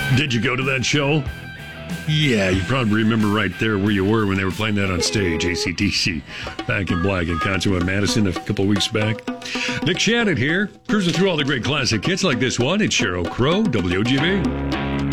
Did you go to that show? Yeah, you probably remember right there where you were when they were playing that on stage, AC/DC, Back in Black in concert with Madison a couple weeks back. Nick Shannon here, cruising through all the great classic hits like this one. It's Sheryl Crow, WOGB.